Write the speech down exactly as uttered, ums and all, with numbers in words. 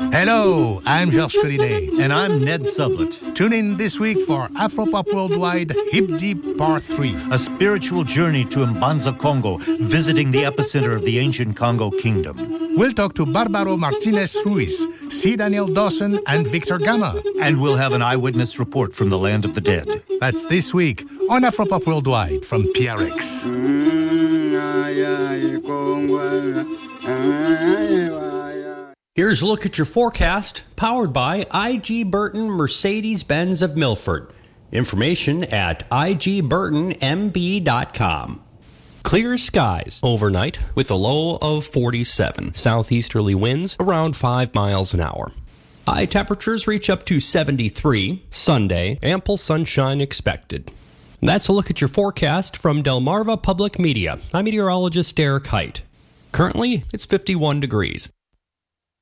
Hello, I'm Georges Collinet. And I'm Ned Sublett. Tune in this week for Afropop Worldwide Hip Deep Part three. A spiritual journey to Mbanza, Congo, visiting the epicenter of the ancient Congo kingdom. We'll talk to Barbaro Martinez Ruiz, C. Daniel Dawson, and Victor Gama. And we'll have an eyewitness report from the land of the dead. That's this week on Afropop Worldwide from P R X. Here's a look at your forecast, powered by I G Burton Mercedes-Benz of Milford. Information at I G burton M B dot com. Clear skies overnight with a low of forty-seven. Southeasterly winds around five miles an hour. High temperatures reach up to seventy-three. Sunday, ample sunshine expected. That's a look at your forecast from Delmarva Public Media. I'm meteorologist Derek Height. Currently, it's fifty-one degrees.